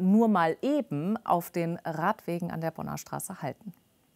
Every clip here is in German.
nur mal eben auf den Radwegen an der Bonner Straße halten.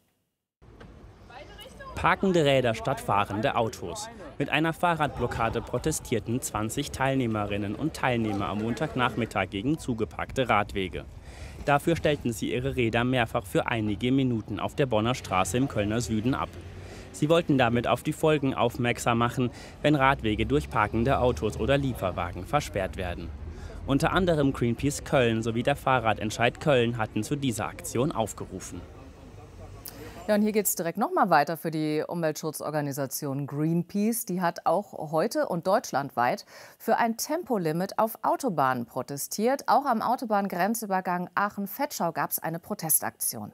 Parkende Räder statt fahrende Autos. Mit einer Fahrradblockade protestierten 20 Teilnehmerinnen und Teilnehmer am Montagnachmittag gegen zugeparkte Radwege. Dafür stellten sie ihre Räder mehrfach für einige Minuten auf der Bonner Straße im Kölner Süden ab. Sie wollten damit auf die Folgen aufmerksam machen, wenn Radwege durch parkende Autos oder Lieferwagen versperrt werden. Unter anderem Greenpeace Köln sowie der Fahrradentscheid Köln hatten zu dieser Aktion aufgerufen. Ja, und hier geht es direkt noch mal weiter für die Umweltschutzorganisation Greenpeace. Die hat auch heute und deutschlandweit für ein Tempolimit auf Autobahnen protestiert. Auch am Autobahngrenzübergang Aachen-Vetschau gab es eine Protestaktion.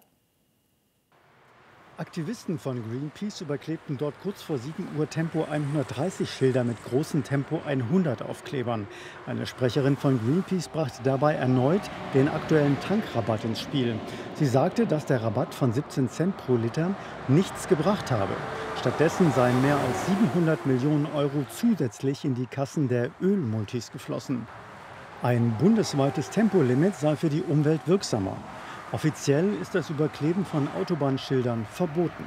Aktivisten von Greenpeace überklebten dort kurz vor 7 Uhr Tempo 130 Schilder mit großen Tempo 100 Aufklebern. Eine Sprecherin von Greenpeace brachte dabei erneut den aktuellen Tankrabatt ins Spiel. Sie sagte, dass der Rabatt von 17 Cent pro Liter nichts gebracht habe. Stattdessen seien mehr als 700 Millionen Euro zusätzlich in die Kassen der Ölmultis geflossen. Ein bundesweites Tempolimit sei für die Umwelt wirksamer. Offiziell ist das Überkleben von Autobahnschildern verboten.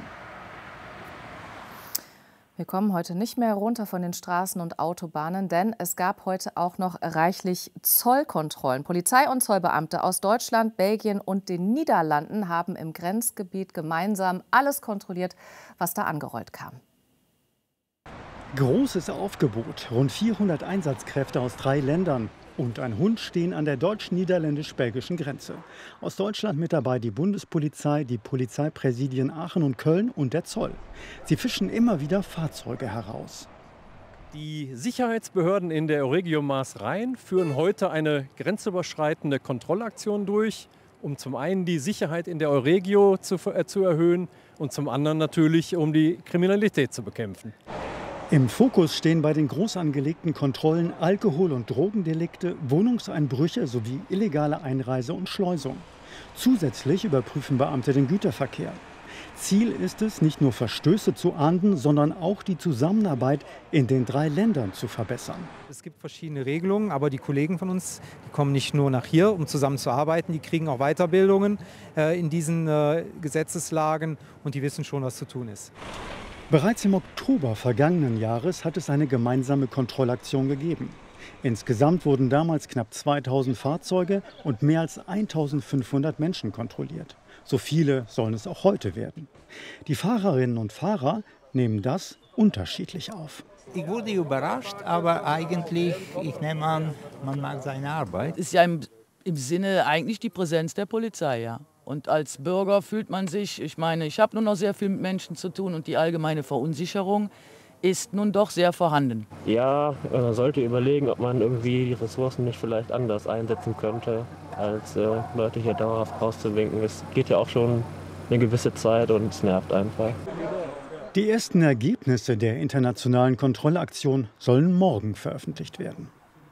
Wir kommen heute nicht mehr runter von den Straßen und Autobahnen, denn es gab heute auch noch reichlich Zollkontrollen. Polizei und Zollbeamte aus Deutschland, Belgien und den Niederlanden haben im Grenzgebiet gemeinsam alles kontrolliert, was da angerollt kam. Großes Aufgebot. Rund 400 Einsatzkräfte aus 3 Ländern und ein Hund stehen an der deutsch-niederländisch-belgischen Grenze. Aus Deutschland mit dabei die Bundespolizei, die Polizeipräsidien Aachen und Köln und der Zoll. Sie fischen immer wieder Fahrzeuge heraus. Die Sicherheitsbehörden in der Euregio Maas-Rhein führen heute eine grenzüberschreitende Kontrollaktion durch, um zum einen die Sicherheit in der Euregio zu erhöhen und zum anderen natürlich, um die Kriminalität zu bekämpfen. Im Fokus stehen bei den groß angelegten Kontrollen Alkohol- und Drogendelikte, Wohnungseinbrüche sowie illegale Einreise und Schleusung. Zusätzlich überprüfen Beamte den Güterverkehr. Ziel ist es, nicht nur Verstöße zu ahnden, sondern auch die Zusammenarbeit in den 3 Ländern zu verbessern. Es gibt verschiedene Regelungen, aber die Kollegen von uns, die kommen nicht nur nach hier, um zusammen zu arbeiten, die kriegen auch Weiterbildungen in diesen Gesetzeslagen und die wissen schon, was zu tun ist. Bereits im Oktober vergangenen Jahres hat es eine gemeinsame Kontrollaktion gegeben. Insgesamt wurden damals knapp 2000 Fahrzeuge und mehr als 1500 Menschen kontrolliert. So viele sollen es auch heute werden. Die Fahrerinnen und Fahrer nehmen das unterschiedlich auf. Ich wurde überrascht, aber eigentlich, ich nehme an, man mag seine Arbeit. Ist ja im Sinne eigentlich die Präsenz der Polizei, ja. Und als Bürger fühlt man sich, ich meine, ich habe nur noch sehr viel mit Menschen zu tun und die allgemeine Verunsicherung ist nun doch sehr vorhanden. Ja, man sollte überlegen, ob man irgendwie die Ressourcen nicht vielleicht anders einsetzen könnte, als Leute hier dauerhaft rauszuwinken. Es geht ja auch schon eine gewisse Zeit und es nervt einfach. Die ersten Ergebnisse der internationalen Kontrollaktion sollen morgen veröffentlicht werden.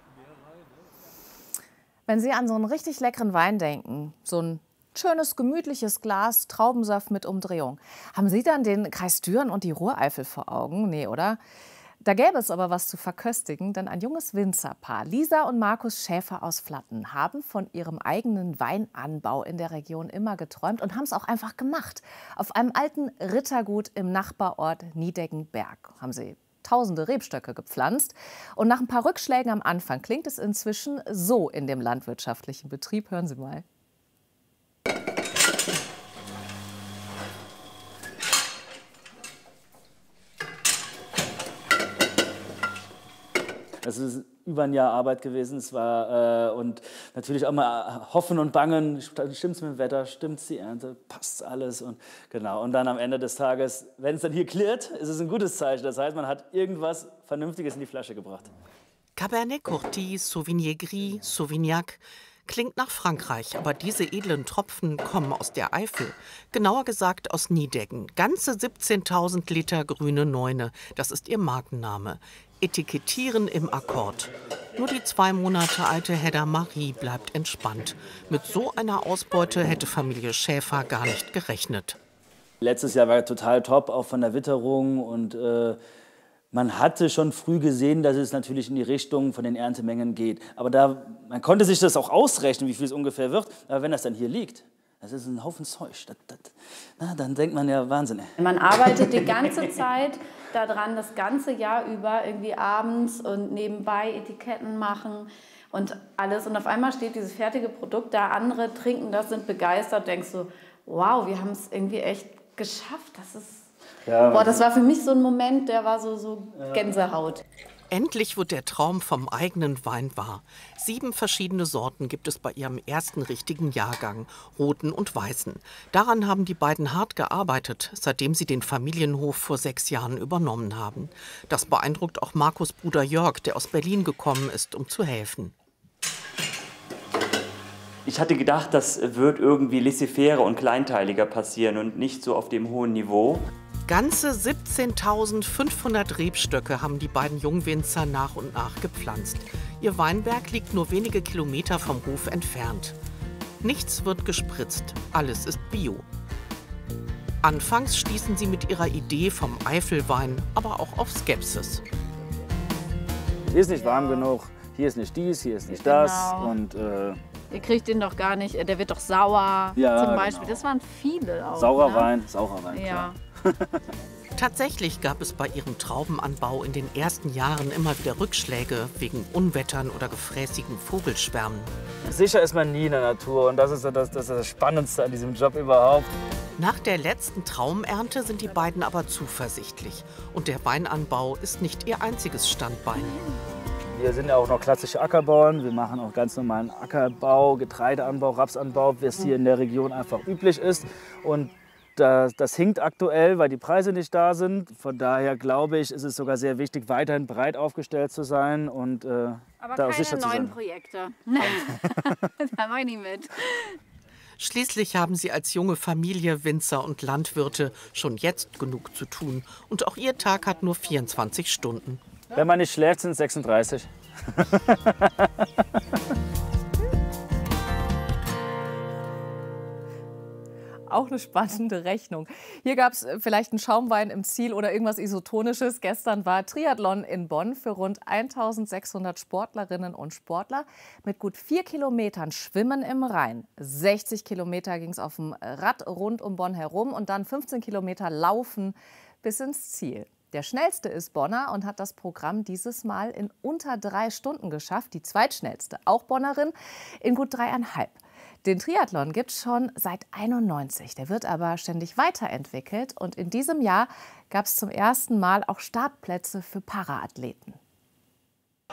Wenn Sie an so einen richtig leckeren Wein denken, so ein schönes, gemütliches Glas Traubensaft mit Umdrehung. Haben Sie dann den Kreis Düren und die Ruhreifel vor Augen? Nee, oder? Da gäbe es aber was zu verköstigen, denn ein junges Winzerpaar, Lisa und Markus Schäfer aus Flatten, haben von ihrem eigenen Weinanbau in der Region immer geträumt und haben es auch einfach gemacht. Auf einem alten Rittergut im Nachbarort Niedeggenberg haben sie tausende Rebstöcke gepflanzt. Und nach ein paar Rückschlägen am Anfang klingt es inzwischen so in dem landwirtschaftlichen Betrieb. Hören Sie mal. Es ist über ein Jahr Arbeit gewesen. Es war und natürlich auch mal hoffen und bangen. Stimmt's mit dem Wetter? Stimmt's die Ernte? Passt alles? Und genau. Und dann am Ende des Tages, wenn es dann hier klirrt, ist es ein gutes Zeichen. Das heißt, man hat irgendwas Vernünftiges in die Flasche gebracht. Cabernet Courtis, Sauvignon Gris, Sauvignac. Klingt nach Frankreich, aber diese edlen Tropfen kommen aus der Eifel. Genauer gesagt aus Niedeggen. Ganze 17.000 Liter grüne Neune. Das ist ihr Markenname. Etikettieren im Akkord. Nur die 2 Monate alte Hedda Marie bleibt entspannt. Mit so einer Ausbeute hätte Familie Schäfer gar nicht gerechnet. Letztes Jahr war total top, auch von der Witterung und Man hatte schon früh gesehen, dass es natürlich in die Richtung von den Erntemengen geht. Aber man konnte sich das auch ausrechnen, wie viel es ungefähr wird. Aber wenn das dann hier liegt, das ist ein Haufen Zeug. Dann denkt man ja, Wahnsinn. Man arbeitet die ganze Zeit daran, das ganze Jahr über, irgendwie abends und nebenbei Etiketten machen und alles. Und auf einmal steht dieses fertige Produkt da, andere trinken das, sind begeistert, denkst du, wow, wir haben es irgendwie echt geschafft. Das war für mich so ein Moment, der war so Gänsehaut. Endlich wird der Traum vom eigenen Wein wahr. 7 verschiedene Sorten gibt es bei ihrem ersten richtigen Jahrgang, roten und weißen. Daran haben die beiden hart gearbeitet, seitdem sie den Familienhof vor 6 Jahren übernommen haben. Das beeindruckt auch Markus' Bruder Jörg, der aus Berlin gekommen ist, um zu helfen. Ich hatte gedacht, das wird irgendwie laissez-faire und kleinteiliger passieren und nicht so auf dem hohen Niveau. Ganze 17.500 Rebstöcke haben die beiden Jungwinzer nach und nach gepflanzt. Ihr Weinberg liegt nur wenige Kilometer vom Hof entfernt. Nichts wird gespritzt, alles ist Bio. Anfangs stießen sie mit ihrer Idee vom Eifelwein aber auch auf Skepsis. Hier ist nicht warm genug, hier ist nicht dies, hier ist nicht das. Genau. Und, Ihr kriegt den doch gar nicht, der wird doch sauer zum Beispiel. Genau. Das waren viele auch. Saurer ne? Wein, ja. Tatsächlich gab es bei ihrem Traubenanbau in den ersten Jahren immer wieder Rückschläge wegen Unwettern oder gefräßigen Vogelschwärmen. Sicher ist man nie in der Natur und das ist das Spannendste an diesem Job überhaupt. Nach der letzten Traumernte sind die beiden aber zuversichtlich. Und der Weinanbau ist nicht ihr einziges Standbein. Wir sind ja auch noch klassische Ackerbauern. Wir machen auch ganz normalen Ackerbau, Getreideanbau, Rapsanbau, wie es hier in der Region einfach üblich ist. Und das hinkt aktuell, weil die Preise nicht da sind. Von daher glaube ich, ist es sogar sehr wichtig, weiterhin breit aufgestellt zu sein und da auch sicher zu sein. Aber keine neuen Projekte. Da mache ich nicht mit. Schließlich haben sie als junge Familie, Winzer und Landwirte schon jetzt genug zu tun. Und auch ihr Tag hat nur 24 Stunden. Wenn man nicht schläft, sind es 36. Auch eine spannende Rechnung. Hier gab es vielleicht einen Schaumwein im Ziel oder irgendwas Isotonisches. Gestern war Triathlon in Bonn für rund 1.600 Sportlerinnen und Sportler mit gut 4 Kilometern Schwimmen im Rhein. 60 Kilometer ging es auf dem Rad rund um Bonn herum und dann 15 Kilometer Laufen bis ins Ziel. Der schnellste ist Bonner und hat das Programm dieses Mal in unter 3 Stunden geschafft. Die zweitschnellste, auch Bonnerin, in gut 3,5. Den Triathlon gibt es schon seit 1991. Der wird aber ständig weiterentwickelt. Und in diesem Jahr gab es zum ersten Mal auch Startplätze für Paraathleten. 2,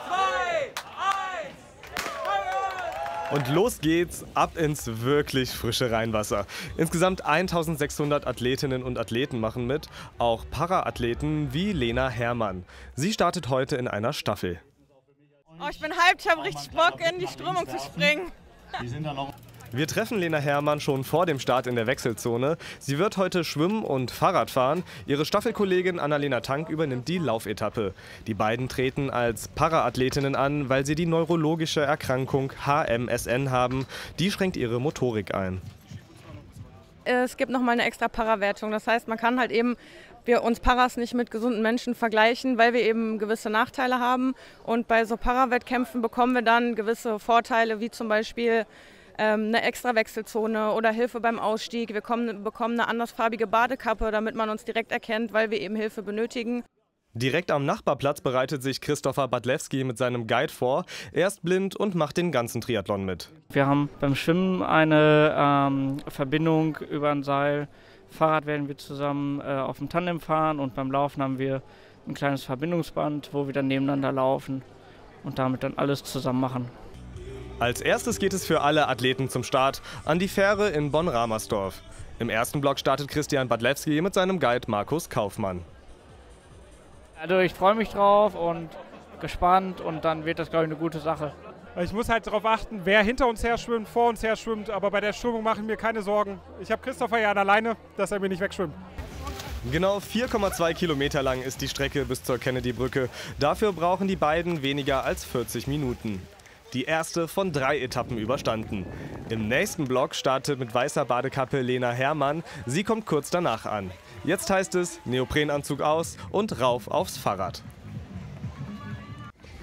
1, und los geht's ab ins wirklich frische Rheinwasser. Insgesamt 1.600 Athletinnen und Athleten machen mit, auch Paraathleten wie Lena Herrmann. Sie startet heute in einer Staffel. Oh, ich bin hyped, ich habe richtig Bock, in die Strömung zu springen. Wir treffen Lena Herrmann schon vor dem Start in der Wechselzone. Sie wird heute schwimmen und Fahrrad fahren. Ihre Staffelkollegin Annalena Tank übernimmt die Laufetappe. Die beiden treten als Paraathletinnen an, weil sie die neurologische Erkrankung HMSN haben. Die schränkt ihre Motorik ein. Es gibt nochmal eine extra Parawertung. Das heißt, man kann halt eben uns Paras nicht mit gesunden Menschen vergleichen, weil wir eben gewisse Nachteile haben. Und bei so Parawettkämpfen bekommen wir dann gewisse Vorteile, wie zum Beispiel eine extra Wechselzone oder Hilfe beim Ausstieg. Wir bekommen eine andersfarbige Badekappe, damit man uns direkt erkennt, weil wir eben Hilfe benötigen. Direkt am Nachbarplatz bereitet sich Christopher Badlewski mit seinem Guide vor. Er ist blind und macht den ganzen Triathlon mit. Wir haben beim Schwimmen eine Verbindung über ein Seil. Fahrrad werden wir zusammen auf dem Tandem fahren und beim Laufen haben wir ein kleines Verbindungsband, wo wir dann nebeneinander laufen und damit dann alles zusammen machen. Als erstes geht es für alle Athleten zum Start an die Fähre in Bonn-Ramersdorf. Im ersten Block startet Christian Badlewski mit seinem Guide Markus Kaufmann. Also ich freue mich drauf und gespannt und dann wird das, glaube ich, eine gute Sache. Ich muss halt darauf achten, wer hinter uns her schwimmt, vor uns her schwimmt, aber bei der Strömung mache ich mir keine Sorgen. Ich habe Christopher ja alleine, dass er mir nicht wegschwimmt. Genau 4,2 Kilometer lang ist die Strecke bis zur Kennedy-Brücke. Dafür brauchen die beiden weniger als 40 Minuten. Die erste von 3 Etappen überstanden. Im nächsten Block startet mit weißer Badekappe Lena Herrmann. Sie kommt kurz danach an. Jetzt heißt es Neoprenanzug aus und rauf aufs Fahrrad.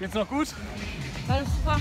Geht's noch gut? Alles super.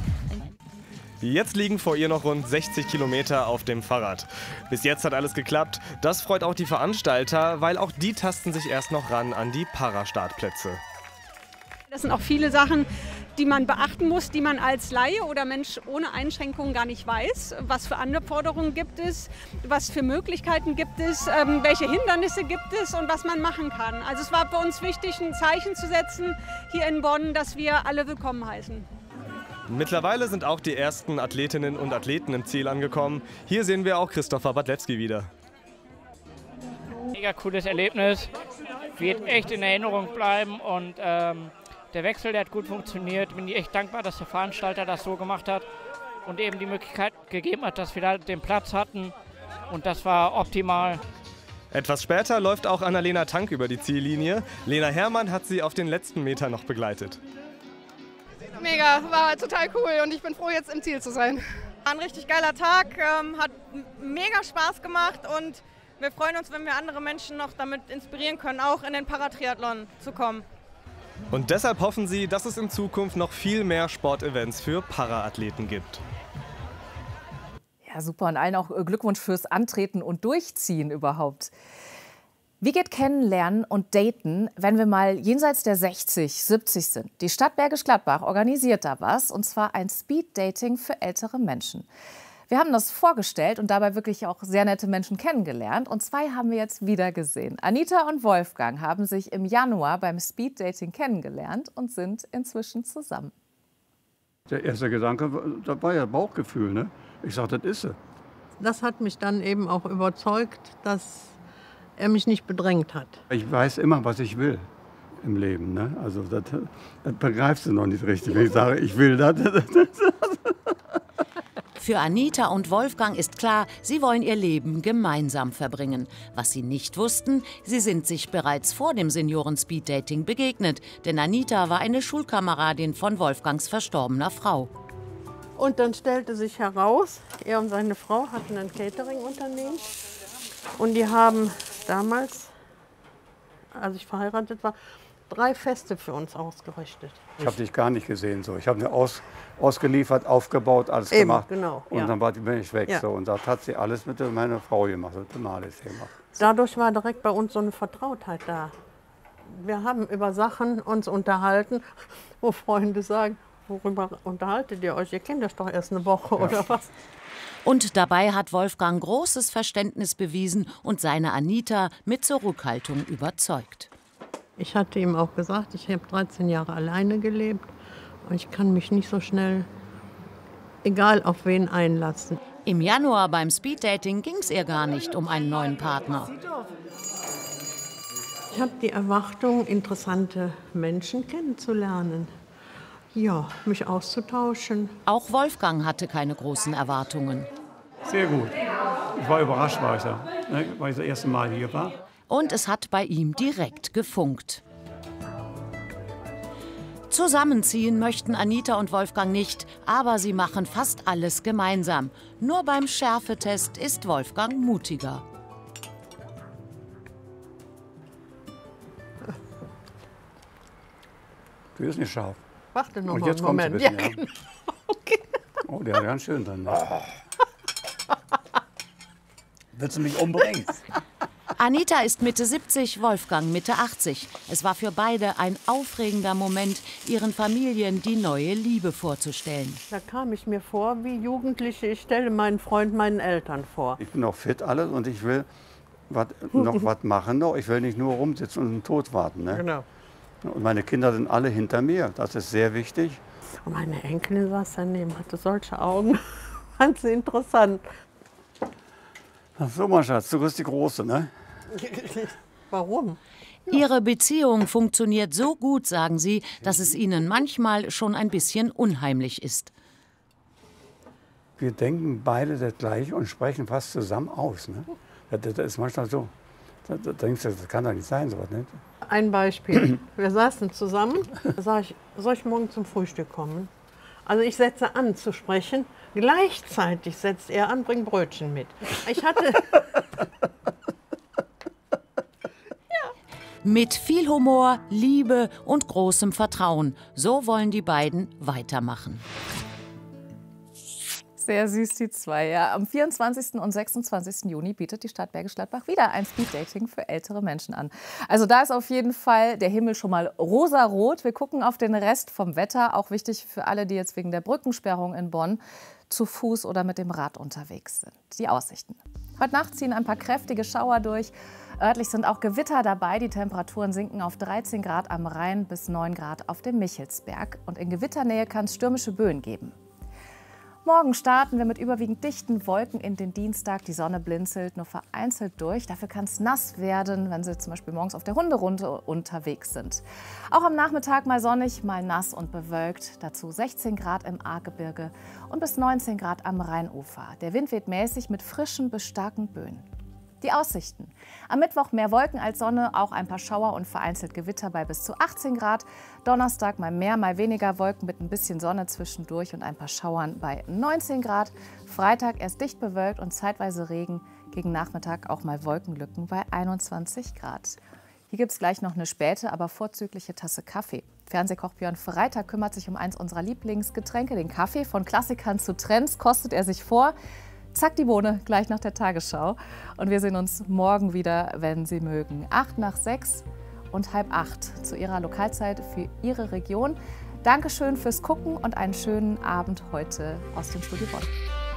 Jetzt liegen vor ihr noch rund 60 Kilometer auf dem Fahrrad. Bis jetzt hat alles geklappt. Das freut auch die Veranstalter, weil auch die tasten sich erst noch ran an die Parastartplätze. Das sind auch viele Sachen, die man beachten muss, die man als Laie oder Mensch ohne Einschränkungen gar nicht weiß. Was für Anforderungen gibt es, was für Möglichkeiten gibt es, welche Hindernisse gibt es und was man machen kann. Also es war für uns wichtig, ein Zeichen zu setzen hier in Bonn, dass wir alle willkommen heißen. Mittlerweile sind auch die ersten Athletinnen und Athleten im Ziel angekommen. Hier sehen wir auch Christopher Badlewski wieder. Mega cooles Erlebnis, wird echt in Erinnerung bleiben und der Wechsel, der hat gut funktioniert. Bin ich echt dankbar, dass der Veranstalter das so gemacht hat und eben die Möglichkeit gegeben hat, dass wir da den Platz hatten und das war optimal. Etwas später läuft auch Annalena Tank über die Ziellinie. Lena Herrmann hat sie auf den letzten Meter noch begleitet. Mega, war total cool und ich bin froh, jetzt im Ziel zu sein. War ein richtig geiler Tag, hat mega Spaß gemacht und wir freuen uns, wenn wir andere Menschen noch damit inspirieren können, auch in den Paratriathlon zu kommen. Und deshalb hoffen sie, dass es in Zukunft noch viel mehr Sportevents für Paraathleten gibt. Ja, super. Und allen auch Glückwunsch fürs Antreten und Durchziehen überhaupt. Wie geht Kennenlernen und Daten, wenn wir mal jenseits der 60, 70 sind? Die Stadt Bergisch Gladbach organisiert da was, und zwar ein Speed-Dating für ältere Menschen. Wir haben das vorgestellt und dabei wirklich auch sehr nette Menschen kennengelernt. Und zwei haben wir jetzt wieder gesehen. Anita und Wolfgang haben sich im Januar beim Speed-Dating kennengelernt und sind inzwischen zusammen. Der erste Gedanke, das war ja Bauchgefühl, ne? Ich sag, das ist sie. Das hat mich dann eben auch überzeugt, dass er mich nicht bedrängt hat. Ich weiß immer, was ich will im Leben, ne? Also das begreifst du noch nicht richtig, wenn ich sage, ich will das. Für Anita und Wolfgang ist klar, sie wollen ihr Leben gemeinsam verbringen. Was sie nicht wussten, sie sind sich bereits vor dem Senioren-Speed-Dating begegnet. Denn Anita war eine Schulkameradin von Wolfgangs verstorbener Frau. Und dann stellte sich heraus, er und seine Frau hatten ein Catering-Unternehmen. Und die haben damals, als ich verheiratet war, 3 Feste für uns ausgerichtet. Ich habe dich gar nicht gesehen. So. Ich habe mir ausgeliefert, aufgebaut, alles Eben, gemacht. Genau, und ja. dann bin ich weg. Ja. So. Und das hat sie alles mit meiner Frau gemacht, alles gemacht. Dadurch war direkt bei uns so eine Vertrautheit da. Wir haben über Sachen uns unterhalten, wo Freunde sagen, worüber unterhaltet ihr euch? Ihr kennt euch doch erst eine Woche oder was? Und dabei hat Wolfgang großes Verständnis bewiesen und seine Anita mit Zurückhaltung überzeugt. Ich hatte ihm auch gesagt, ich habe 13 Jahre alleine gelebt und ich kann mich nicht so schnell, egal auf wen, einlassen. Im Januar beim Speeddating ging es ihr gar nicht um einen neuen Partner. Ich habe die Erwartung, interessante Menschen kennenzulernen. Ja, mich auszutauschen. Auch Wolfgang hatte keine großen Erwartungen. Sehr gut. Ich war überrascht, weil ich das erste Mal hier war. Und es hat bei ihm direkt gefunkt. Zusammenziehen möchten Anita und Wolfgang nicht, aber sie machen fast alles gemeinsam. Nur beim Schärfetest ist Wolfgang mutiger. Du bist nicht scharf. Warte noch und mal jetzt einen Moment. Bisschen, Ja, ja. genau. Okay. Oh, der hat ganz schön drin. Willst du mich umbringen? Anita ist Mitte 70, Wolfgang Mitte 80. Es war für beide ein aufregender Moment, ihren Familien die neue Liebe vorzustellen. Da kam ich mir vor wie Jugendliche, ich stelle meinen Freund meinen Eltern vor. Ich bin noch fit alles und ich will noch was machen. Ich will nicht nur rumsitzen und den Tod warten. Ne? Genau. Und meine Kinder sind alle hinter mir. Das ist sehr wichtig. Und meine Enkelin saß daneben, hatte solche Augen. Fand sie interessant. Ach so, mein Schatz, du bist die Große, ne? Warum? Ihre Beziehung funktioniert so gut, sagen sie, dass es ihnen manchmal schon ein bisschen unheimlich ist. Wir denken beide das Gleiche und sprechen fast zusammen aus. Ne? Das ist manchmal so. Da denkst du, das kann doch nicht sein, sowas, nicht? Ein Beispiel. Wir saßen zusammen, da sag ich, soll ich morgen zum Frühstück kommen? Also ich setze an zu sprechen, gleichzeitig setzt er an, bringt Brötchen mit. Ich hatte... Mit viel Humor, Liebe und großem Vertrauen. So wollen die beiden weitermachen. Sehr süß, die zwei. Ja. Am 24. und 26. Juni bietet die Stadt Bergisch Gladbach wieder ein Speeddating für ältere Menschen an. Also da ist auf jeden Fall der Himmel schon mal rosarot. Wir gucken auf den Rest vom Wetter. Auch wichtig für alle, die jetzt wegen der Brückensperrung in Bonn zu Fuß oder mit dem Rad unterwegs sind. Die Aussichten. Heute Nacht ziehen ein paar kräftige Schauer durch. Örtlich sind auch Gewitter dabei. Die Temperaturen sinken auf 13 Grad am Rhein bis 9 Grad auf dem Michelsberg. Und in Gewitternähe kann es stürmische Böen geben. Morgen starten wir mit überwiegend dichten Wolken in den Dienstag. Die Sonne blinzelt nur vereinzelt durch. Dafür kann es nass werden, wenn Sie zum Beispiel morgens auf der Hunderunde unterwegs sind. Auch am Nachmittag mal sonnig, mal nass und bewölkt. Dazu 16 Grad im Ahrgebirge und bis 19 Grad am Rheinufer. Der Wind weht mäßig mit frischen bis starken Böen. Die Aussichten. Am Mittwoch mehr Wolken als Sonne, auch ein paar Schauer und vereinzelt Gewitter bei bis zu 18 Grad. Donnerstag mal mehr, mal weniger Wolken mit ein bisschen Sonne zwischendurch und ein paar Schauern bei 19 Grad. Freitag erst dicht bewölkt und zeitweise Regen. Gegen Nachmittag auch mal Wolkenlücken bei 21 Grad. Hier gibt es gleich noch eine späte, aber vorzügliche Tasse Kaffee. Fernsehkoch Björn Freitag kümmert sich um eins unserer Lieblingsgetränke, den Kaffee. Von Klassikern zu Trends kostet er sich vor. Zack, die Bohne, gleich nach der Tagesschau. Und wir sehen uns morgen wieder, wenn Sie mögen. 8 nach 6 und halb 8 zu Ihrer Lokalzeit für Ihre Region. Dankeschön fürs Gucken und einen schönen Abend heute aus dem Studio Bonn.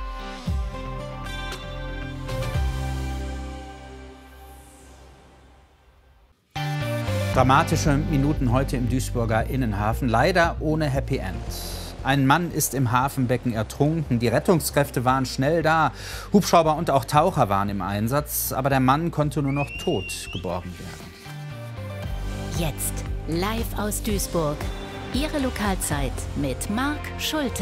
Dramatische Minuten heute im Duisburger Innenhafen, leider ohne Happy End. Ein Mann ist im Hafenbecken ertrunken. Die Rettungskräfte waren schnell da. Hubschrauber und auch Taucher waren im Einsatz. Aber der Mann konnte nur noch tot geborgen werden. Jetzt live aus Duisburg. Ihre Lokalzeit mit Marc Schulte.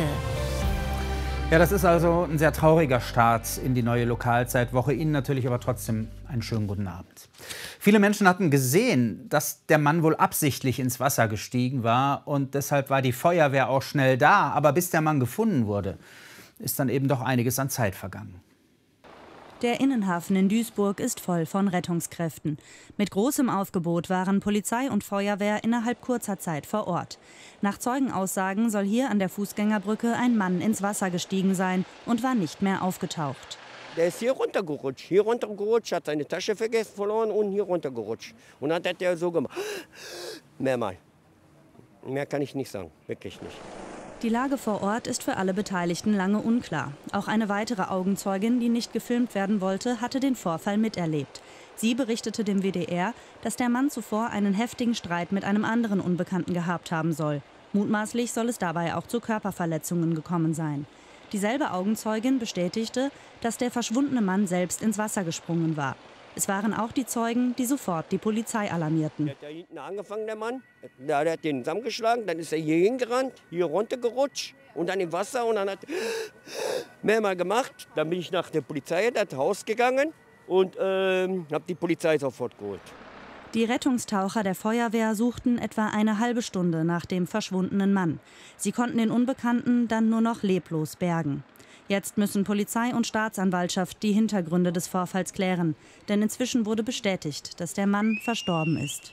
Ja, das ist also ein sehr trauriger Start in die neue Lokalzeitwoche. Ihnen natürlich aber trotzdem einen schönen guten Abend. Viele Menschen hatten gesehen, dass der Mann wohl absichtlich ins Wasser gestiegen war und deshalb war die Feuerwehr auch schnell da. Aber bis der Mann gefunden wurde, ist dann eben doch einiges an Zeit vergangen. Der Innenhafen in Duisburg ist voll von Rettungskräften. Mit großem Aufgebot waren Polizei und Feuerwehr innerhalb kurzer Zeit vor Ort. Nach Zeugenaussagen soll hier an der Fußgängerbrücke ein Mann ins Wasser gestiegen sein und war nicht mehr aufgetaucht. Der ist hier runtergerutscht, hat seine Tasche verloren und hier runtergerutscht. Und dann hat er so gemacht. Mehrmal. Mehr kann ich nicht sagen, wirklich nicht. Die Lage vor Ort ist für alle Beteiligten lange unklar. Auch eine weitere Augenzeugin, die nicht gefilmt werden wollte, hatte den Vorfall miterlebt. Sie berichtete dem WDR, dass der Mann zuvor einen heftigen Streit mit einem anderen Unbekannten gehabt haben soll. Mutmaßlich soll es dabei auch zu Körperverletzungen gekommen sein. Dieselbe Augenzeugin bestätigte, dass der verschwundene Mann selbst ins Wasser gesprungen war. Es waren auch die Zeugen, die sofort die Polizei alarmierten. Der hat da hinten angefangen, der Mann. Der hat den zusammengeschlagen, dann ist er hier hingerannt, hier runtergerutscht und dann im Wasser und dann hat mehrmal gemacht. Dann bin ich nach der Polizei, das Haus gegangen und habe die Polizei sofort geholt. Die Rettungstaucher der Feuerwehr suchten etwa eine halbe Stunde nach dem verschwundenen Mann. Sie konnten den Unbekannten dann nur noch leblos bergen. Jetzt müssen Polizei und Staatsanwaltschaft die Hintergründe des Vorfalls klären. Denn inzwischen wurde bestätigt, dass der Mann verstorben ist.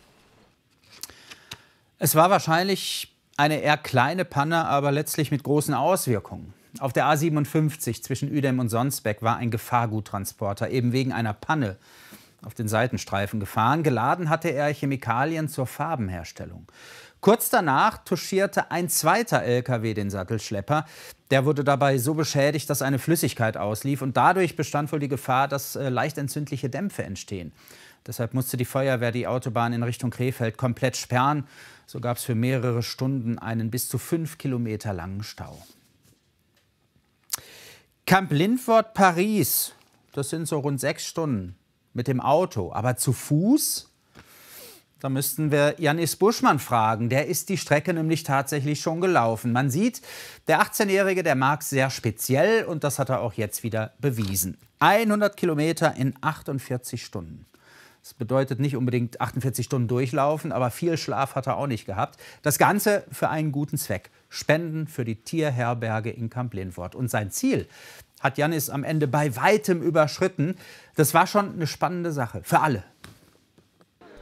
Es war wahrscheinlich eine eher kleine Panne, aber letztlich mit großen Auswirkungen. Auf der A57 zwischen Uedem und Sonsbeck war ein Gefahrguttransporter eben wegen einer Panne auf den Seitenstreifen gefahren. Geladen hatte er Chemikalien zur Farbenherstellung. Kurz danach touchierte ein zweiter LKW den Sattelschlepper. Der wurde dabei so beschädigt, dass eine Flüssigkeit auslief. Und dadurch bestand wohl die Gefahr, dass leicht entzündliche Dämpfe entstehen. Deshalb musste die Feuerwehr die Autobahn in Richtung Krefeld komplett sperren. So gab es für mehrere Stunden einen bis zu 5 Kilometer langen Stau. Camp Lindfort, Paris, das sind so rund 6 Stunden mit dem Auto. Aber zu Fuß? Da müssten wir Janis Buschmann fragen. Der ist die Strecke nämlich tatsächlich schon gelaufen. Man sieht, der 18-Jährige, der mag es sehr speziell und das hat er auch jetzt wieder bewiesen. 100 Kilometer in 48 Stunden. Das bedeutet nicht unbedingt 48 Stunden durchlaufen, aber viel Schlaf hat er auch nicht gehabt. Das Ganze für einen guten Zweck. Spenden für die Tierherberge in Camp Lindfort. Und sein Ziel hat Janis am Ende bei weitem überschritten. Das war schon eine spannende Sache für alle.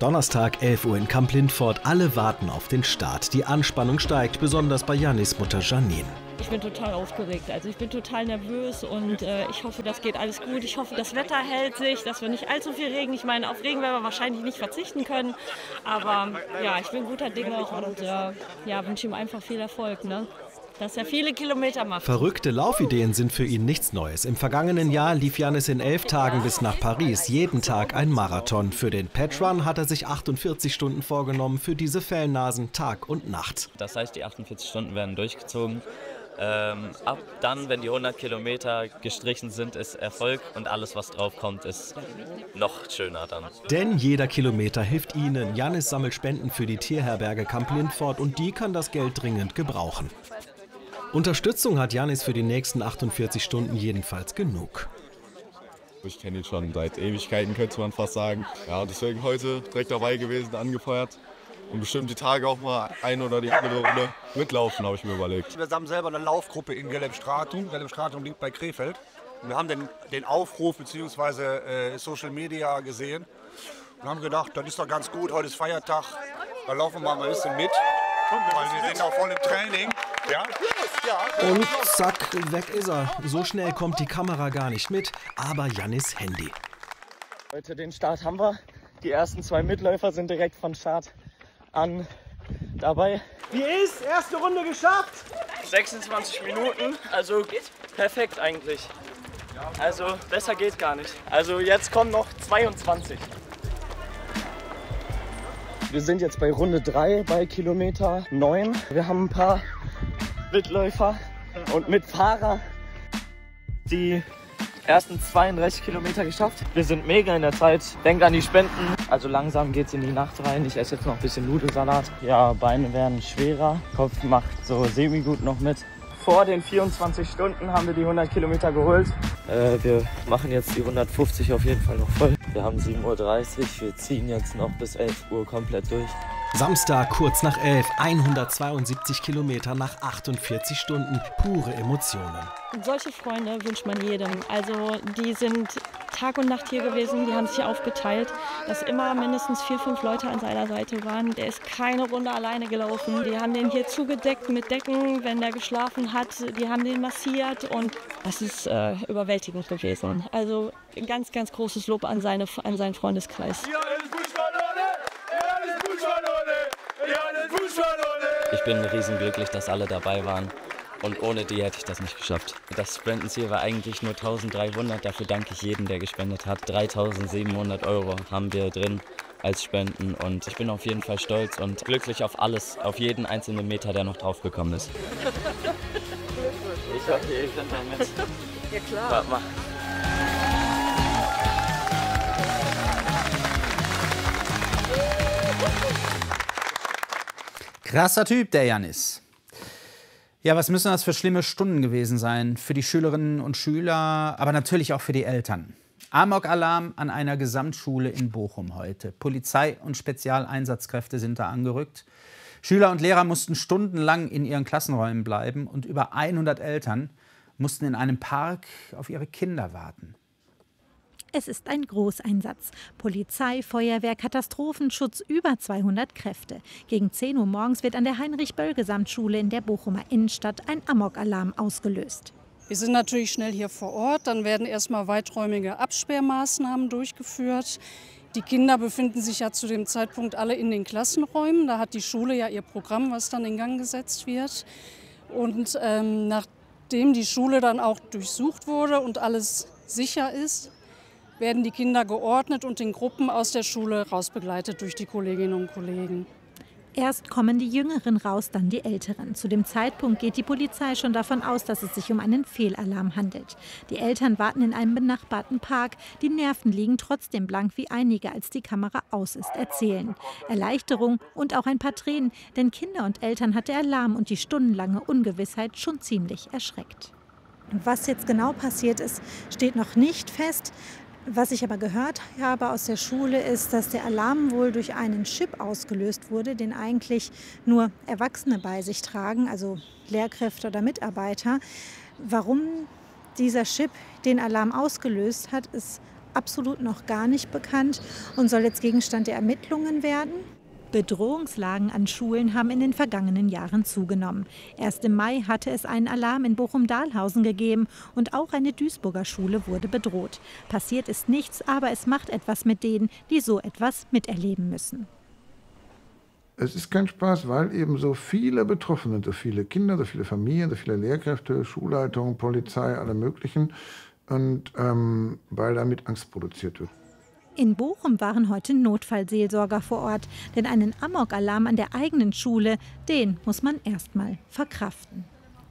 Donnerstag, 11 Uhr in Kamp-Lintfort. Alle warten auf den Start. Die Anspannung steigt, besonders bei Jannis Mutter Janine. Ich bin total aufgeregt, also ich bin total nervös und ich hoffe, das geht alles gut. Ich hoffe, das Wetter hält sich, dass wir nicht allzu viel Regen. Ich meine, auf Regen werden wir wahrscheinlich nicht verzichten können, aber ja, ich bin guter Dinge und ja, wünsche ihm einfach viel Erfolg, ne? Dass er viele Kilometer macht. Verrückte Laufideen sind für ihn nichts Neues. Im vergangenen Jahr lief Jannis in 11 Tagen bis nach Paris, jeden Tag ein Marathon. Für den Petrun hat er sich 48 Stunden vorgenommen, für diese Fellnasen Tag und Nacht. Das heißt, die 48 Stunden werden durchgezogen. Ab dann, wenn die 100 Kilometer gestrichen sind, ist Erfolg und alles, was drauf kommt, ist noch schöner dann. Denn jeder Kilometer hilft ihnen. Jannis sammelt Spenden für die Tierherberge Kamp-Lintfort und die kann das Geld dringend gebrauchen. Unterstützung hat Jannis für die nächsten 48 Stunden jedenfalls genug. Ich kenne ihn schon seit Ewigkeiten, könnte man fast sagen. Ja, deswegen heute direkt dabei gewesen, angefeuert. Und bestimmt die Tage auch mal eine oder die andere Runde mitlaufen, habe ich mir überlegt. Wir haben selber eine Laufgruppe in Gelbstratum. Gelbstratum liegt bei Krefeld. Und wir haben den Aufruf bzw. Social Media gesehen und haben gedacht, das ist doch ganz gut, heute ist Feiertag, da laufen wir mal ein bisschen mit. Weil wir sind auch voll im Training. Ja? Und zack, weg ist er. So schnell kommt die Kamera gar nicht mit, aber Jannis Handy. Heute den Start haben wir. Die ersten 2 Mitläufer sind direkt von Start an dabei. Wie ist? Erste Runde geschafft? 26 Minuten, also perfekt eigentlich. Also besser geht gar nicht. Also jetzt kommen noch 22. Wir sind jetzt bei Runde 3 bei Kilometer 9. Wir haben ein paar Mitläufer und Mitfahrer die ersten 32 Kilometer geschafft. Wir sind mega in der Zeit. Denkt an die Spenden. Also langsam geht's in die Nacht rein. Ich esse jetzt noch ein bisschen Nudelsalat. Ja, Beine werden schwerer. Kopf macht so semi-gut noch mit. Vor den 24 Stunden haben wir die 100 Kilometer geholt. Wir machen jetzt die 150 auf jeden Fall noch voll. Wir haben 7:30 Uhr. Wir ziehen jetzt noch bis 11 Uhr komplett durch. Samstag, kurz nach 11, 172 Kilometer nach 48 Stunden, pure Emotionen. Solche Freunde wünscht man jedem. Also die sind Tag und Nacht hier gewesen, die haben sich aufgeteilt, dass immer mindestens 4, 5 Leute an seiner Seite waren. Der ist keine Runde alleine gelaufen. Die haben den hier zugedeckt mit Decken, wenn der geschlafen hat. Die haben den massiert und das ist überwältigend gewesen. Also ein ganz, ganz großes Lob an seinen Freundeskreis. Ich bin riesenglücklich, dass alle dabei waren und ohne die hätte ich das nicht geschafft. Das Spendenziel war eigentlich nur 1300, dafür danke ich jedem, der gespendet hat. 3700 € haben wir drin als Spenden und ich bin auf jeden Fall stolz und glücklich auf alles, auf jeden einzelnen Meter, der noch draufgekommen ist. Ich hoffe, ihr könnt da mit. Ja klar. Warte mal. Krasser Typ, der Jannis. Ja, was müssen das für schlimme Stunden gewesen sein? Für die Schülerinnen und Schüler, aber natürlich auch für die Eltern. Amok-Alarm an einer Gesamtschule in Bochum heute. Polizei und Spezialeinsatzkräfte sind da angerückt. Schüler und Lehrer mussten stundenlang in ihren Klassenräumen bleiben und über 100 Eltern mussten in einem Park auf ihre Kinder warten. Es ist ein Großeinsatz. Polizei, Feuerwehr, Katastrophenschutz, über 200 Kräfte. Gegen 10 Uhr morgens wird an der Heinrich-Böll-Gesamtschule in der Bochumer Innenstadt ein Amok-Alarm ausgelöst. Wir sind natürlich schnell hier vor Ort. Dann werden erstmal weiträumige Absperrmaßnahmen durchgeführt. Die Kinder befinden sich ja zu dem Zeitpunkt alle in den Klassenräumen. Da hat die Schule ja ihr Programm, was dann in Gang gesetzt wird. Und nachdem die Schule dann auch durchsucht wurde und alles sicher ist, werden die Kinder geordnet und in Gruppen aus der Schule rausbegleitet durch die Kolleginnen und Kollegen. Erst kommen die Jüngeren raus, dann die Älteren. Zu dem Zeitpunkt geht die Polizei schon davon aus, dass es sich um einen Fehlalarm handelt. Die Eltern warten in einem benachbarten Park. Die Nerven liegen trotzdem blank, wie einige, als die Kamera aus ist, erzählen. Erleichterung und auch ein paar Tränen, denn Kinder und Eltern hat der Alarm und die stundenlange Ungewissheit schon ziemlich erschreckt. Was jetzt genau passiert ist, steht noch nicht fest. Was ich aber gehört habe aus der Schule ist, dass der Alarm wohl durch einen Chip ausgelöst wurde, den eigentlich nur Erwachsene bei sich tragen, also Lehrkräfte oder Mitarbeiter. Warum dieser Chip den Alarm ausgelöst hat, ist absolut noch gar nicht bekannt und soll jetzt Gegenstand der Ermittlungen werden. Bedrohungslagen an Schulen haben in den vergangenen Jahren zugenommen. Erst im Mai hatte es einen Alarm in Bochum-Dahlhausen gegeben und auch eine Duisburger Schule wurde bedroht. Passiert ist nichts, aber es macht etwas mit denen, die so etwas miterleben müssen. Es ist kein Spaß, weil eben so viele Betroffene, so viele Kinder, so viele Familien, so viele Lehrkräfte, Schulleitungen, Polizei, alle möglichen, und weil damit Angst produziert wird. In Bochum waren heute Notfallseelsorger vor Ort, denn einen Amok-Alarm an der eigenen Schule, den muss man erstmal verkraften.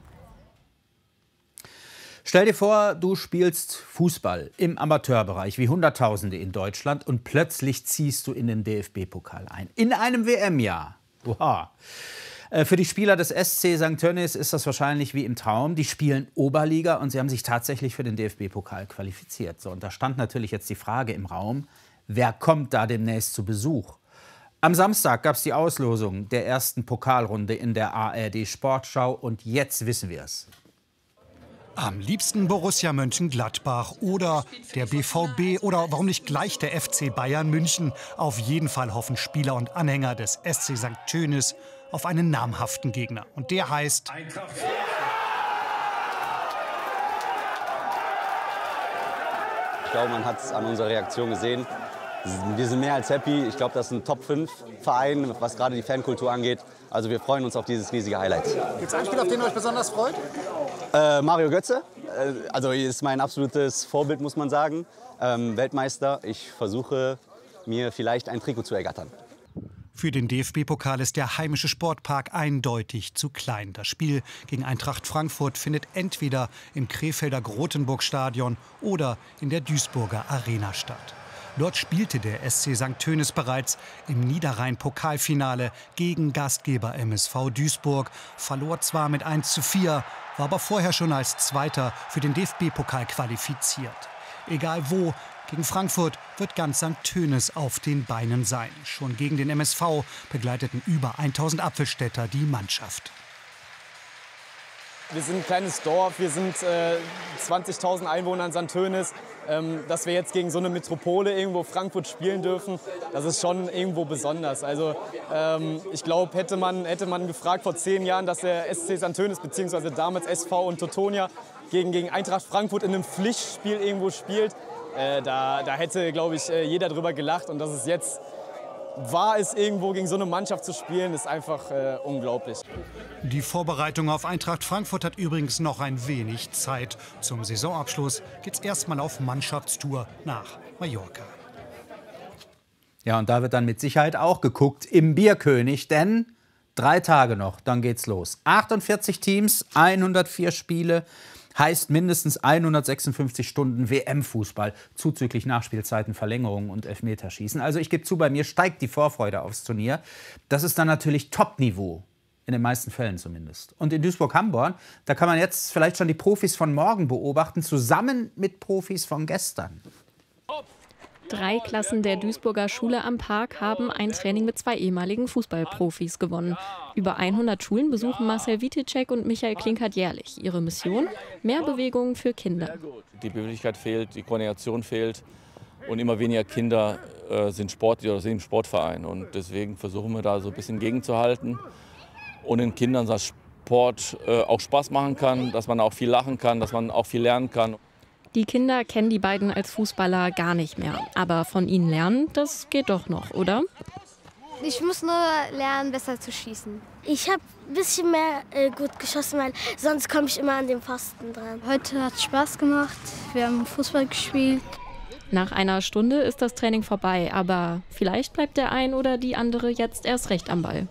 Stell dir vor, du spielst Fußball im Amateurbereich wie Hunderttausende in Deutschland und plötzlich ziehst du in den DFB-Pokal ein. In einem WM-Jahr. Wow. Für die Spieler des SC St. Tönnies ist das wahrscheinlich wie im Traum. Die spielen Oberliga und sie haben sich tatsächlich für den DFB-Pokal qualifiziert. So, und da stand natürlich jetzt die Frage im Raum, wer kommt da demnächst zu Besuch? Am Samstag gab es die Auslosung der ersten Pokalrunde in der ARD Sportschau und jetzt wissen wir es. Am liebsten Borussia Mönchengladbach oder der BVB oder warum nicht gleich der FC Bayern München. Auf jeden Fall hoffen Spieler und Anhänger des SC St. Tönnies auf einen namhaften Gegner. Und der heißt Ich glaube, man hat es an unserer Reaktion gesehen. Wir sind mehr als happy. Ich glaube, das ist ein Top-5-Verein, was gerade die Fankultur angeht. Also wir freuen uns auf dieses riesige Highlight. Gibt es einen Spieler, auf den ihr euch besonders freut? Mario Götze. Also ist mein absolutes Vorbild, muss man sagen. Weltmeister. Ich versuche, mir vielleicht ein Trikot zu ergattern. Für den DFB-Pokal ist der heimische Sportpark eindeutig zu klein. Das Spiel gegen Eintracht Frankfurt findet entweder im Krefelder Grotenburg-Stadion oder in der Duisburger Arena statt. Dort spielte der SC St. Tönnies bereits im Niederrhein-Pokalfinale gegen Gastgeber MSV Duisburg, verlor zwar mit 1:4, war aber vorher schon als Zweiter für den DFB-Pokal qualifiziert. Egal wo, gegen Frankfurt wird ganz St. Tönnies auf den Beinen sein. Schon gegen den MSV begleiteten über 1000 Apfelstädter die Mannschaft. Wir sind ein kleines Dorf, wir sind 20.000 Einwohner in St. Tönnies. Dass wir jetzt gegen so eine Metropole irgendwo Frankfurt spielen dürfen, das ist schon irgendwo besonders. Also ich glaube, hätte man gefragt vor 10 Jahren, dass der SC St. Tönnies bzw. damals SV und Teutonia gegen Eintracht Frankfurt in einem Pflichtspiel irgendwo spielt, da hätte, glaube ich, jeder drüber gelacht. Und dass es jetzt war, es irgendwo gegen so eine Mannschaft zu spielen, ist einfach unglaublich. Die Vorbereitung auf Eintracht Frankfurt hat übrigens noch ein wenig Zeit. Zum Saisonabschluss geht's erstmal auf Mannschaftstour nach Mallorca. Ja, und da wird dann mit Sicherheit auch geguckt im Bierkönig, denn 3 Tage noch, dann geht's los. 48 Teams, 104 Spiele. Heißt mindestens 156 Stunden WM-Fußball, zuzüglich Nachspielzeiten, Verlängerungen und Elfmeterschießen. Also ich gebe zu, bei mir steigt die Vorfreude aufs Turnier. Das ist dann natürlich Top-Niveau, in den meisten Fällen zumindest. Und in Duisburg-Hamborn, da kann man jetzt vielleicht schon die Profis von morgen beobachten, zusammen mit Profis von gestern. 3 Klassen der Duisburger Schule am Park haben ein Training mit 2 ehemaligen Fußballprofis gewonnen. Über 100 Schulen besuchen Marcel Witicek und Michael Klinkert jährlich. Ihre Mission? Mehr Bewegung für Kinder. Die Beweglichkeit fehlt, die Koordination fehlt und immer weniger Kinder sind Sportler oder sind im Sportverein. Und deswegen versuchen wir da so ein bisschen gegenzuhalten und den Kindern, dass Sport auch Spaß machen kann, dass man auch viel lachen kann, dass man auch viel lernen kann. Die Kinder kennen die beiden als Fußballer gar nicht mehr. Aber von ihnen lernen, das geht doch noch, oder? Ich muss nur lernen, besser zu schießen. Ich habe ein bisschen mehr gut geschossen, weil sonst komme ich immer an den Pfosten dran. Heute hat es Spaß gemacht. Wir haben Fußball gespielt. Nach einer Stunde ist das Training vorbei. Aber vielleicht bleibt der ein oder die andere jetzt erst recht am Ball.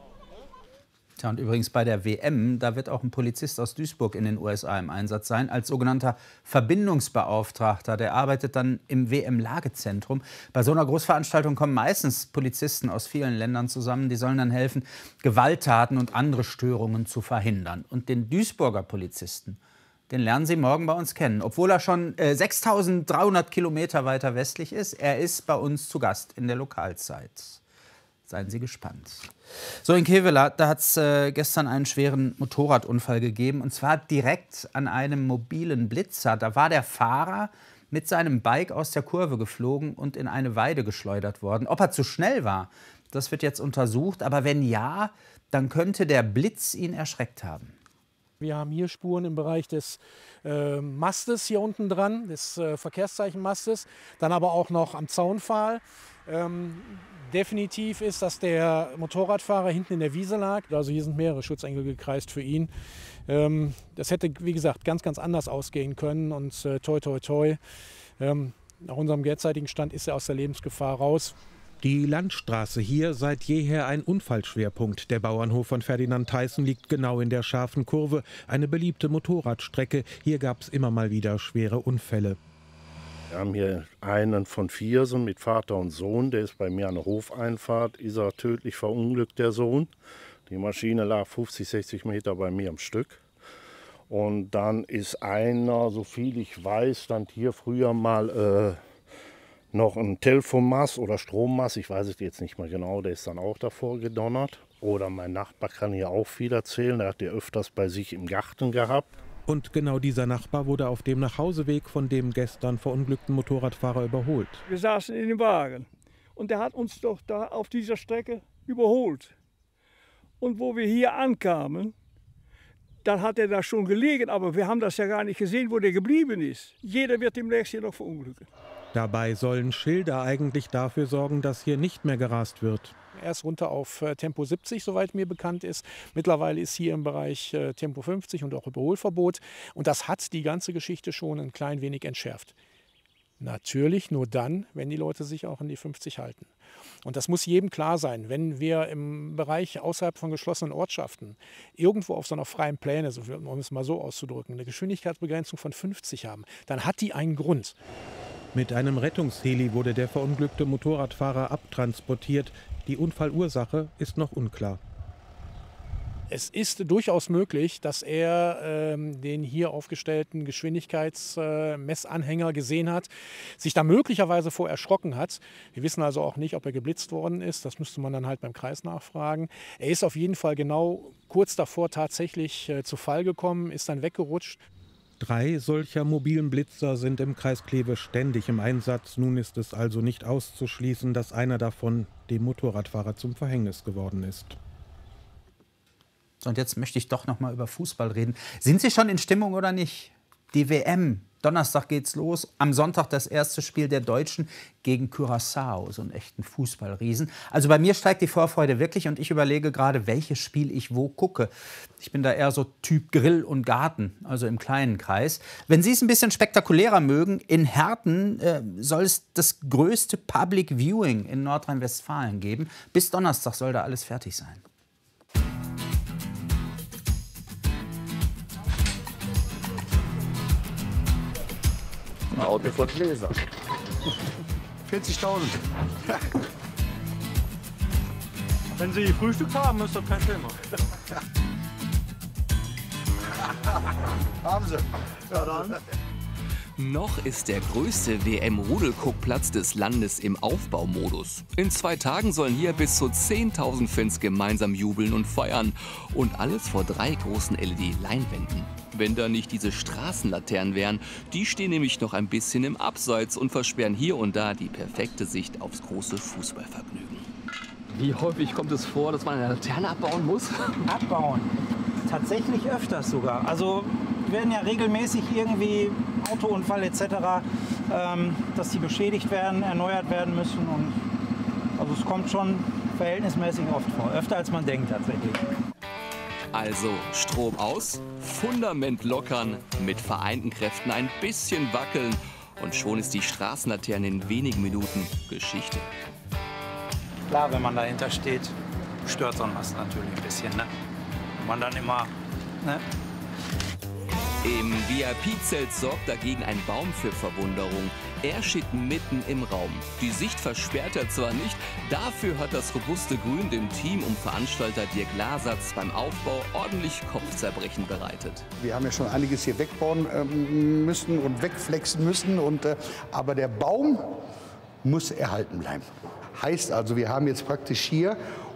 Tja, und übrigens bei der WM, da wird auch ein Polizist aus Duisburg in den USA im Einsatz sein, als sogenannter Verbindungsbeauftragter. Der arbeitet dann im WM-Lagezentrum. Bei so einer Großveranstaltung kommen meistens Polizisten aus vielen Ländern zusammen. Die sollen dann helfen, Gewalttaten und andere Störungen zu verhindern. Und den Duisburger Polizisten, den lernen Sie morgen bei uns kennen. Obwohl er schon 6.300 Kilometer weiter westlich ist, er ist bei uns zu Gast in der Lokalzeit. Seien Sie gespannt. So, in Kevela, da hat es gestern einen schweren Motorradunfall gegeben. Und zwar direkt an einem mobilen Blitzer. Da war der Fahrer mit seinem Bike aus der Kurve geflogen und in eine Weide geschleudert worden. Ob er zu schnell war, das wird jetzt untersucht. Aber wenn ja, dann könnte der Blitz ihn erschreckt haben. Wir haben hier Spuren im Bereich des Mastes hier unten dran, des Verkehrszeichenmastes, dann aber auch noch am Zaunpfahl. Definitiv ist, dass der Motorradfahrer hinten in der Wiese lag. Also hier sind mehrere Schutzengel gekreist für ihn. Das hätte, wie gesagt, ganz, ganz anders ausgehen können. Und toi, toi, toi. Nach unserem derzeitigen Stand ist er aus der Lebensgefahr raus. Die Landstraße hier seit jeher ein Unfallschwerpunkt. Der Bauernhof von Ferdinand Theißen liegt genau in der scharfen Kurve. Eine beliebte Motorradstrecke. Hier gab es immer mal wieder schwere Unfälle. Wir haben hier einen von Viersen mit Vater und Sohn. Der ist bei mir an der Hofeinfahrt. Ist er tödlich verunglückt, der Sohn. Die Maschine lag 50, 60 Meter bei mir am Stück. Und dann ist einer, so viel ich weiß, stand hier früher mal noch ein Telefonmast oder Strommast, ich weiß es jetzt nicht mehr genau, der ist dann auch davor gedonnert. Oder mein Nachbar kann hier auch viel erzählen, der hat den öfters bei sich im Garten gehabt. Und genau dieser Nachbar wurde auf dem Nachhauseweg von dem gestern verunglückten Motorradfahrer überholt. Wir saßen in dem Wagen und der hat uns doch da auf dieser Strecke überholt. Und wo wir hier ankamen, dann hat er da schon gelegen, aber wir haben das ja gar nicht gesehen, wo der geblieben ist. Jeder wird demnächst hier noch verunglücken. Dabei sollen Schilder eigentlich dafür sorgen, dass hier nicht mehr gerast wird. Er ist runter auf Tempo 70, soweit mir bekannt ist. Mittlerweile ist hier im Bereich Tempo 50 und auch Überholverbot. Und das hat die ganze Geschichte schon ein klein wenig entschärft. Natürlich nur dann, wenn die Leute sich auch an die 50 halten. Und das muss jedem klar sein, wenn wir im Bereich außerhalb von geschlossenen Ortschaften irgendwo auf so einer freien Pläne, um es mal so auszudrücken, eine Geschwindigkeitsbegrenzung von 50 haben, dann hat die einen Grund. Mit einem Rettungsheli wurde der verunglückte Motorradfahrer abtransportiert. Die Unfallursache ist noch unklar. Es ist durchaus möglich, dass er den hier aufgestellten Geschwindigkeitsmessanhänger gesehen hat, sich da möglicherweise vor erschrocken hat. Wir wissen also auch nicht, ob er geblitzt worden ist. Das müsste man dann halt beim Kreis nachfragen. Er ist auf jeden Fall genau kurz davor tatsächlich zu Fall gekommen, ist dann weggerutscht. 3 solcher mobilen Blitzer sind im Kreis Kleve ständig im Einsatz. Nun ist es also nicht auszuschließen, dass einer davon dem Motorradfahrer zum Verhängnis geworden ist. So, und jetzt möchte ich doch noch mal über Fußball reden. Sind Sie schon in Stimmung oder nicht? Die WM. Donnerstag geht's los. Am Sonntag das erste Spiel der Deutschen gegen Curaçao, so einen echten Fußballriesen. Also bei mir steigt die Vorfreude wirklich und ich überlege gerade, welches Spiel ich wo gucke. Ich bin da eher so Typ Grill und Garten, also im kleinen Kreis. Wenn Sie es ein bisschen spektakulärer mögen, in Herten soll es das größte Public Viewing in Nordrhein-Westfalen geben. Bis Donnerstag soll da alles fertig sein. Ein Auto von Gläser. 40.000. Wenn Sie Frühstück haben, ist das kein Thema. Haben Sie. Ja, dann. Noch ist der größte WM-Rudelguckplatz des Landes im Aufbaumodus. In 2 Tagen sollen hier bis zu 10.000 Fans gemeinsam jubeln und feiern. Und alles vor 3 großen LED-Leinwänden. Wenn da nicht diese Straßenlaternen wären, die stehen nämlich noch ein bisschen im Abseits und versperren hier und da die perfekte Sicht aufs große Fußballvergnügen. Wie häufig kommt es vor, dass man eine Laterne abbauen muss? Abbauen? Tatsächlich öfters sogar. Also werden ja regelmäßig irgendwie Autounfall etc., dass die beschädigt werden, erneuert werden müssen. Und also es kommt schon verhältnismäßig oft vor. Öfter als man denkt tatsächlich. Also Strom aus, Fundament lockern, mit vereinten Kräften ein bisschen wackeln und schon ist die Straßenlaterne in wenigen Minuten Geschichte. Klar, wenn man dahinter steht, stört so ein Mast natürlich ein bisschen, ne? Wenn man dann immer, ne? Im VIP-Zelt sorgt dagegen ein Baum für Verwunderung. Er steht mitten im Raum. Die Sicht versperrt er zwar nicht, dafür hat das robuste Grün dem Team um Veranstalter Dirk Lasatz beim Aufbau ordentlich Kopfzerbrechen bereitet. Wir haben ja schon einiges hier wegbauen müssen und wegflexen müssen, aber der Baum muss erhalten bleiben. Heißt also, wir haben jetzt praktisch hier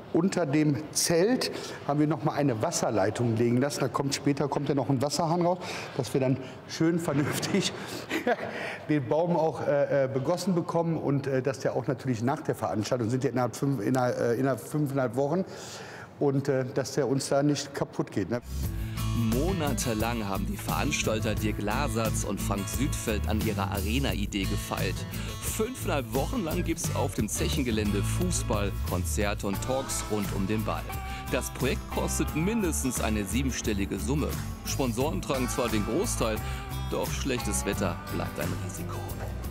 unter dem Zelt haben wir noch mal eine Wasserleitung legen lassen. Später kommt ja noch ein Wasserhahn raus, dass wir dann schön vernünftig den Baum auch begossen bekommen und dass der auch natürlich nach der Veranstaltung, sind ja innerhalb 5,5 Wochen, und dass der uns da nicht kaputt geht. Ne? Monatelang haben die Veranstalter Dirk Lasatz und Frank Südfeld an ihrer Arena-Idee gefeilt. 5,5 Wochen lang gibt es auf dem Zechengelände Fußball, Konzerte und Talks rund um den Ball. Das Projekt kostet mindestens eine 7-stellige Summe. Sponsoren tragen zwar den Großteil, doch schlechtes Wetter bleibt ein Risiko.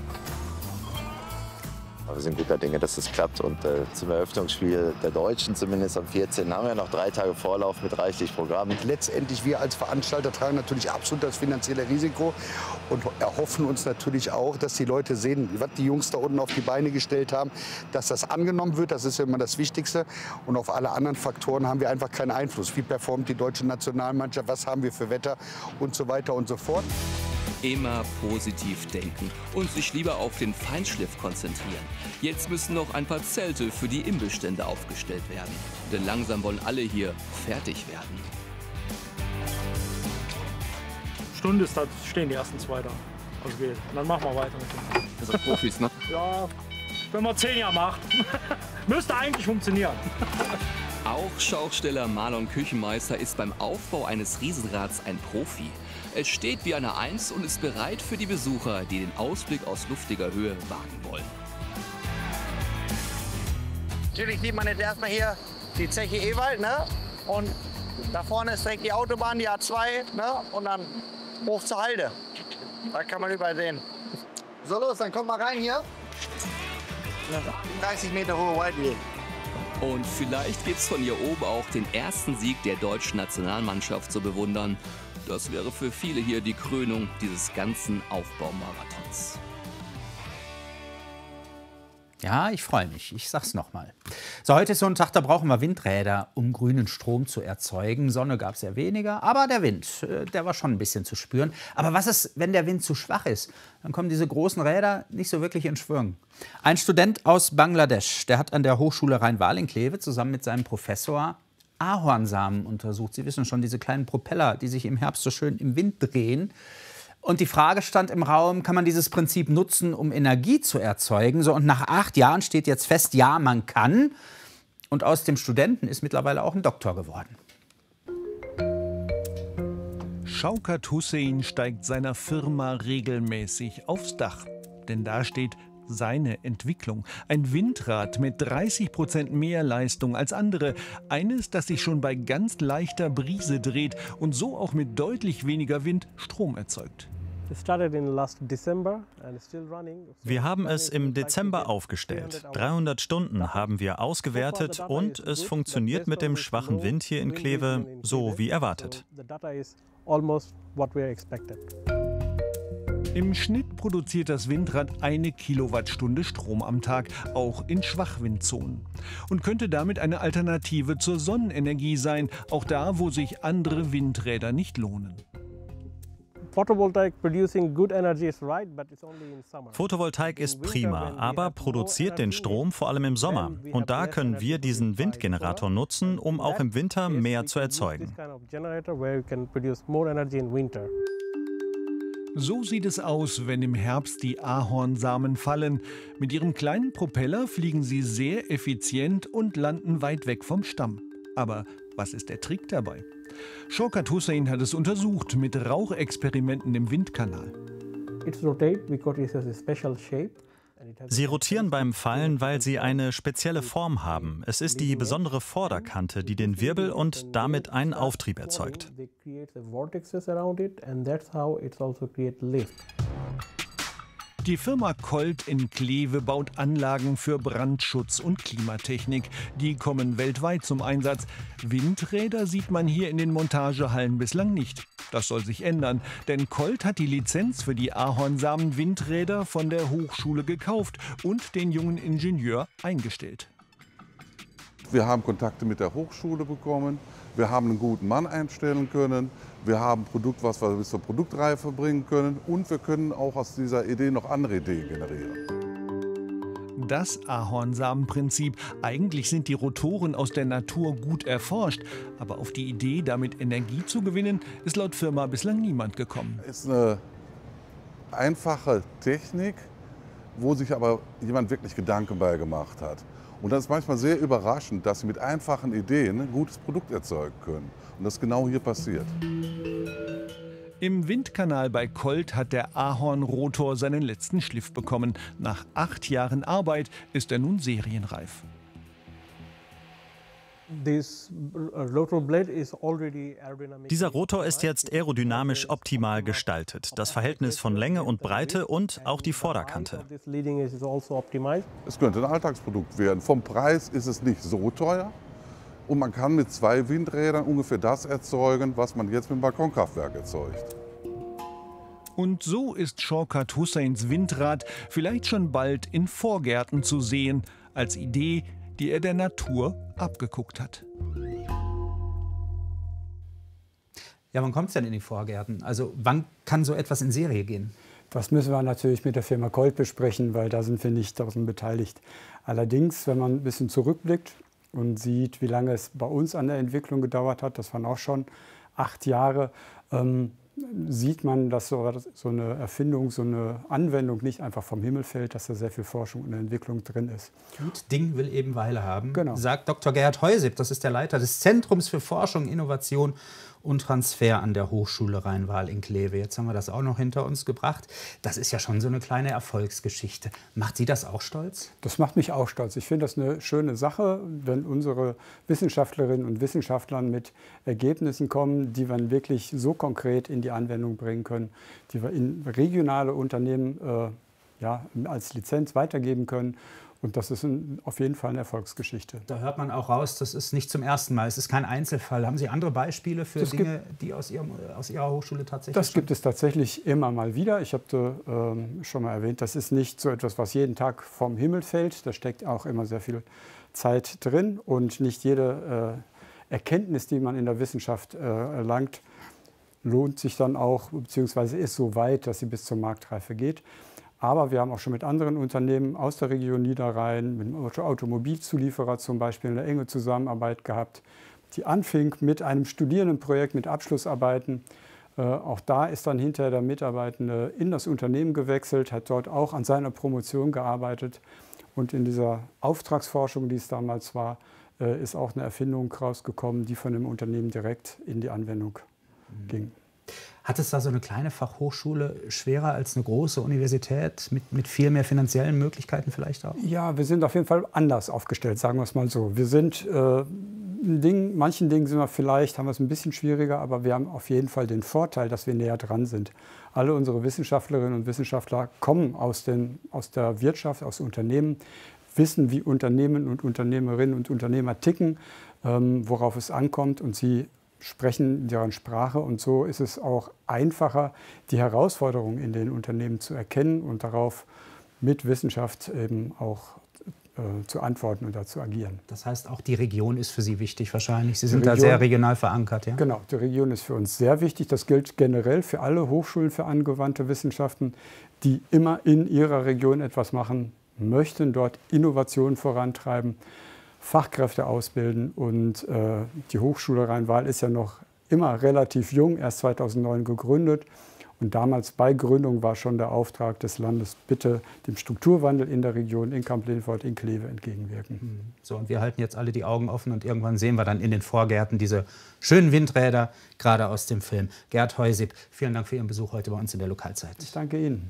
Wir sind guter Dinge, dass es klappt. Und zum Eröffnungsspiel der Deutschen, zumindest am 14. haben wir noch 3 Tage Vorlauf mit reichlich Programm. Letztendlich, wir als Veranstalter tragen natürlich absolut das finanzielle Risiko und erhoffen uns natürlich auch, dass die Leute sehen, was die Jungs da unten auf die Beine gestellt haben, dass das angenommen wird. Das ist ja immer das Wichtigste. Und auf alle anderen Faktoren haben wir einfach keinen Einfluss. Wie performt die deutsche Nationalmannschaft, was haben wir für Wetter und so weiter und so fort. Immer positiv denken und sich lieber auf den Feinschliff konzentrieren. Jetzt müssen noch ein paar Zelte für die Imbestände aufgestellt werden. Denn langsam wollen alle hier fertig werden. Stunde ist das, stehen die ersten 2 da. Also geht. Und dann machen wir weiter mit dem. Das sind Profis, ne? Ja, wenn man 10 Jahre macht. Müsste eigentlich funktionieren. Auch Schausteller Marlon Küchenmeister ist beim Aufbau eines Riesenrads ein Profi. Es steht wie eine Eins und ist bereit für die Besucher, die den Ausblick aus luftiger Höhe wagen wollen. Natürlich sieht man jetzt erstmal hier die Zeche Ewald, ne? Und da vorne ist direkt die Autobahn, die A2, ne? Und dann hoch zur Halde. Da kann man überall sehen. So, los, dann kommt mal rein hier. 30 Meter hohe Wildwheel. Und vielleicht gibt's von hier oben auch den ersten Sieg der deutschen Nationalmannschaft zu bewundern. Das wäre für viele hier die Krönung dieses ganzen Aufbaumarathons. Ja, ich freue mich. Ich sag's nochmal. So, heute ist so ein Tag, da brauchen wir Windräder, um grünen Strom zu erzeugen. Sonne gab es ja weniger, aber der Wind, der war schon ein bisschen zu spüren. Aber was ist, wenn der Wind zu schwach ist? Dann kommen diese großen Räder nicht so wirklich in Schwung. Ein Student aus Bangladesch, der hat an der Hochschule Rhein-Waal in Kleve zusammen mit seinem Professor Ahornsamen untersucht. Sie wissen schon, diese kleinen Propeller, die sich im Herbst so schön im Wind drehen. Und die Frage stand im Raum, kann man dieses Prinzip nutzen, um Energie zu erzeugen? So, und nach 8 Jahren steht jetzt fest, ja, man kann. Und aus dem Studenten ist mittlerweile auch ein Doktor geworden. Shaukat Hussein steigt seiner Firma regelmäßig aufs Dach. Denn da steht seine Entwicklung. Ein Windrad mit 30% mehr Leistung als andere. Eines, das sich schon bei ganz leichter Brise dreht und so auch mit deutlich weniger Wind Strom erzeugt. Wir haben es im Dezember aufgestellt. 300 Stunden haben wir ausgewertet und es funktioniert mit dem schwachen Wind hier in Kleve so wie erwartet. Im Schnitt produziert das Windrad 1 Kilowattstunde Strom am Tag, auch in Schwachwindzonen. Und könnte damit eine Alternative zur Sonnenenergie sein, auch da, wo sich andere Windräder nicht lohnen. Photovoltaik ist prima, aber produziert den Strom vor allem im Sommer. Und da können wir diesen Windgenerator nutzen, um auch im Winter mehr zu erzeugen. So sieht es aus, wenn im Herbst die Ahornsamen fallen. Mit ihrem kleinen Propeller fliegen sie sehr effizient und landen weit weg vom Stamm. Aber was ist der Trick dabei? Shaukat Hussein hat es untersucht mit Rauchexperimenten im Windkanal. Sie rotieren beim Fallen, weil sie eine spezielle Form haben. Es ist die besondere Vorderkante, die den Wirbel und damit einen Auftrieb erzeugt. Die Firma Colt in Kleve baut Anlagen für Brandschutz und Klimatechnik. Die kommen weltweit zum Einsatz. Windräder sieht man hier in den Montagehallen bislang nicht. Das soll sich ändern, denn Colt hat die Lizenz für die Ahornsamen-Windräder von der Hochschule gekauft und den jungen Ingenieur eingestellt. Wir haben Kontakte mit der Hochschule bekommen, wir haben einen guten Mann einstellen können, wir haben ein Produkt, was wir bis zur Produktreife bringen können und wir können auch aus dieser Idee noch andere Ideen generieren. das Ahornsamenprinzip. Eigentlich sind die Rotoren aus der Natur gut erforscht, aber auf die Idee, damit Energie zu gewinnen, ist laut Firma bislang niemand gekommen. Es ist eine einfache Technik, wo sich aber jemand wirklich Gedanken bei gemacht hat. Und das ist manchmal sehr überraschend, dass sie mit einfachen Ideen ein gutes Produkt erzeugen können. Und das ist genau hier passiert. Im Windkanal bei Colt hat der Ahornrotor seinen letzten Schliff bekommen. Nach 8 Jahren Arbeit ist er nun serienreif. Dieser Rotor ist jetzt aerodynamisch optimal gestaltet. Das Verhältnis von Länge und Breite und auch die Vorderkante. Es könnte ein Alltagsprodukt werden. Vom Preis ist es nicht so teuer. Und man kann mit 2 Windrädern ungefähr das erzeugen, was man jetzt mit dem Balkonkraftwerk erzeugt. Und so ist Shaukat Husseins Windrad vielleicht schon bald in Vorgärten zu sehen, als Idee, die er der Natur abgeguckt hat. Ja, wann kommt es denn in die Vorgärten? Also wann kann so etwas in Serie gehen? Das müssen wir natürlich mit der Firma Colt besprechen, weil da sind wir nicht daran beteiligt. Allerdings, wenn man ein bisschen zurückblickt und sieht, wie lange es bei uns an der Entwicklung gedauert hat, das waren auch schon 8 Jahre, sieht man, dass so eine Erfindung, so eine Anwendung nicht einfach vom Himmel fällt, dass da sehr viel Forschung und Entwicklung drin ist. Gut Ding will eben Weile haben, genau, sagt Dr. Gerhard Heusib, das ist der Leiter des Zentrums für Forschung, Innovation und Transfer an der Hochschule Rhein-Waal in Kleve. Jetzt haben wir das auch noch hinter uns gebracht. Das ist ja schon so eine kleine Erfolgsgeschichte. Macht Sie das auch stolz? Das macht mich auch stolz. Ich finde das eine schöne Sache, wenn unsere Wissenschaftlerinnen und Wissenschaftler mit Ergebnissen kommen, die wir wirklich so konkret in die Anwendung bringen können, die wir in regionale Unternehmen als Lizenz weitergeben können. Und das ist auf jeden Fall eine Erfolgsgeschichte. Da hört man auch raus, das ist nicht zum ersten Mal. Es ist kein Einzelfall. Haben Sie andere Beispiele für Dinge, die aus Ihrer Hochschule tatsächlich Das gibt es tatsächlich immer mal wieder. Ich habe schon mal erwähnt, das ist nicht so etwas, was jeden Tag vom Himmel fällt. Da steckt auch immer sehr viel Zeit drin. Und nicht jede Erkenntnis, die man in der Wissenschaft erlangt, lohnt sich dann auch, beziehungsweise ist so weit, dass sie bis zur Marktreife geht. Aber wir haben auch schon mit anderen Unternehmen aus der Region Niederrhein, mit einem Automobilzulieferer zum Beispiel, eine enge Zusammenarbeit gehabt, die anfing mit einem Studierendenprojekt, mit Abschlussarbeiten. Auch da ist dann hinterher der Mitarbeitende in das Unternehmen gewechselt, hat dort auch an seiner Promotion gearbeitet. Und in dieser Auftragsforschung, die es damals war, ist auch eine Erfindung rausgekommen, die von dem Unternehmen direkt in die Anwendung ging. Hat es da so eine kleine Fachhochschule schwerer als eine große Universität mit viel mehr finanziellen Möglichkeiten vielleicht auch? Ja, wir sind auf jeden Fall anders aufgestellt, sagen wir es mal so. Wir sind manchen Dingen haben wir es ein bisschen schwieriger, aber wir haben auf jeden Fall den Vorteil, dass wir näher dran sind. Alle unsere Wissenschaftlerinnen und Wissenschaftler kommen aus der Wirtschaft, aus Unternehmen, wissen, wie Unternehmen und Unternehmerinnen und Unternehmer ticken, worauf es ankommt, und sie sprechen deren Sprache, und so ist es auch einfacher, die Herausforderungen in den Unternehmen zu erkennen und darauf mit Wissenschaft eben auch zu antworten und da zu agieren. Das heißt, auch die Region ist für Sie wichtig wahrscheinlich. Sie sind da sehr regional verankert, ja? Genau, die Region ist für uns sehr wichtig. Das gilt generell für alle Hochschulen für angewandte Wissenschaften, die immer in ihrer Region etwas machen möchten, dort Innovationen vorantreiben, Fachkräfte ausbilden. Und die Hochschule Rhein-Waal ist ja noch immer relativ jung, erst 2009 gegründet. Und damals bei Gründung war schon der Auftrag des Landes, bitte dem Strukturwandel in der Region, in Kamp-Lintfort, in Kleve entgegenwirken. So, und wir halten jetzt alle die Augen offen, und irgendwann sehen wir dann in den Vorgärten diese schönen Windräder, gerade aus dem Film. Gerhard Heusib, vielen Dank für Ihren Besuch heute bei uns in der Lokalzeit. Ich danke Ihnen.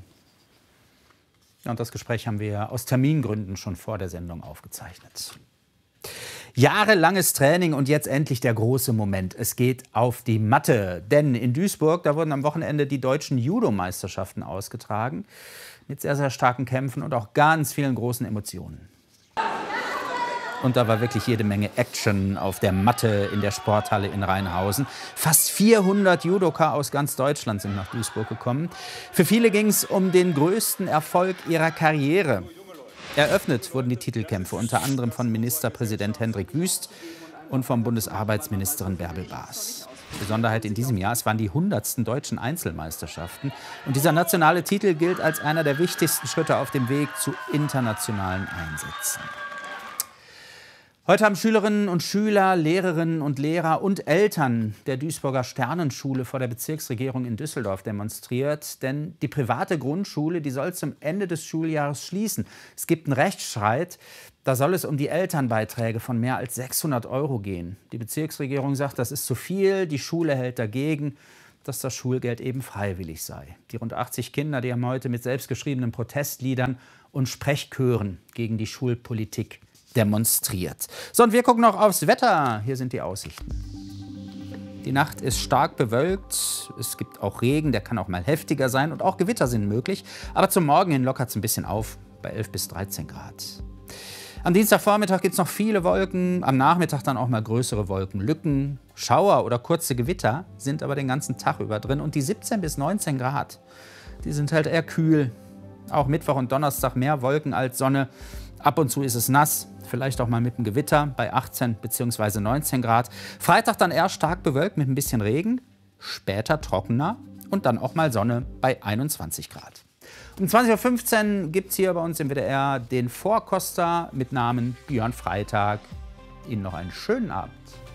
Ja, und das Gespräch haben wir aus Termingründen schon vor der Sendung aufgezeichnet. Jahrelanges Training und jetzt endlich der große Moment. Es geht auf die Matte. Denn in Duisburg, da wurden am Wochenende die deutschen Judo-Meisterschaften ausgetragen. Mit sehr, sehr starken Kämpfen und auch ganz vielen großen Emotionen. Und da war wirklich jede Menge Action auf der Matte in der Sporthalle in Rheinhausen. Fast 400 Judoka aus ganz Deutschland sind nach Duisburg gekommen. Für viele ging es um den größten Erfolg ihrer Karriere. Eröffnet wurden die Titelkämpfe unter anderem von Ministerpräsident Hendrik Wüst und von Bundesarbeitsministerin Bärbel Baas. Besonderheit in diesem Jahr, es waren die 100. deutschen Einzelmeisterschaften. Und dieser nationale Titel gilt als einer der wichtigsten Schritte auf dem Weg zu internationalen Einsätzen. Heute haben Schülerinnen und Schüler, Lehrerinnen und Lehrer und Eltern der Duisburger Sternenschule vor der Bezirksregierung in Düsseldorf demonstriert. Denn die private Grundschule, die soll zum Ende des Schuljahres schließen. Es gibt einen Rechtsstreit. Da soll es um die Elternbeiträge von mehr als 600 € gehen. Die Bezirksregierung sagt, das ist zu viel. Die Schule hält dagegen, dass das Schulgeld eben freiwillig sei. Die rund 80 Kinder, die haben heute mit selbstgeschriebenen Protestliedern und Sprechchören gegen die Schulpolitik demonstriert. So, und wir gucken noch aufs Wetter. Hier sind die Aussichten. Die Nacht ist stark bewölkt. Es gibt auch Regen, der kann auch mal heftiger sein. Und auch Gewitter sind möglich. Aber zum Morgen hin lockert es ein bisschen auf, bei 11 bis 13 Grad. Am Dienstagvormittag gibt es noch viele Wolken. Am Nachmittag dann auch mal größere Wolkenlücken. Schauer oder kurze Gewitter sind aber den ganzen Tag über drin. Und die 17 bis 19 Grad, die sind halt eher kühl. Auch Mittwoch und Donnerstag mehr Wolken als Sonne. Ab und zu ist es nass, vielleicht auch mal mit einem Gewitter bei 18 bzw. 19 Grad. Freitag dann eher stark bewölkt mit ein bisschen Regen, später trockener und dann auch mal Sonne bei 21 Grad. Um 20:15 Uhr gibt es hier bei uns im WDR den Vorkoster mit Namen Björn Freitag. Ihnen noch einen schönen Abend.